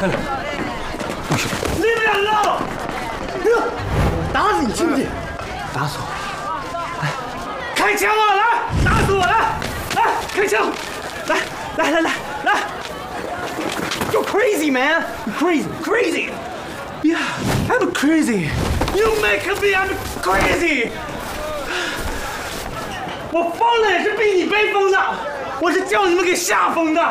快点！不是 ，Leave me alone！ 打死你信不信？ 打死我！ 来，开枪啊！来，打死我！来，开枪！来 ！You're crazy, man! You're crazy! Yeah, I'm crazy. You make me I'm crazy. 我疯了也是逼你背疯的，我是叫你们给吓疯的。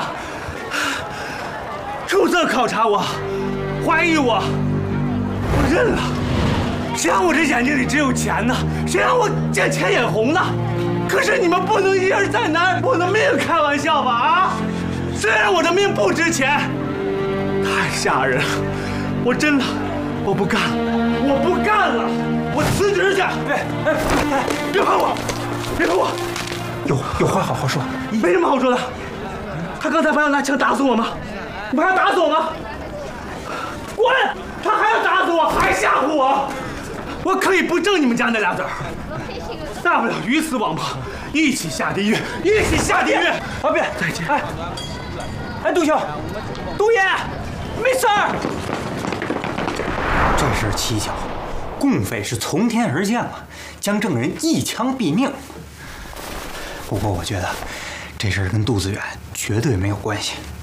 出色考察我，怀疑我，我认了。谁让我这眼睛里只有钱呢？谁让我见钱眼红呢？可是你们不能一而再拿我的命开玩笑吧？啊！虽然我的命不值钱，太吓人了。我真的，我不干了，我辞职去。别碰我！别碰我！ 有话好好说。 没什么好说的。他刚才不要拿枪打死我吗？你不还要打死我吗？滚！他还要打死我，还吓唬我。我可以不挣你们家那俩子儿，大不了鱼死网破，一起下地狱，一起下地狱。 阿斌， 再见。 杜兄， 杜爷，没事儿。 这事蹊跷，共匪是从天而降啊，将证人一枪毙命。不过我觉得这事跟杜子远绝对没有关系。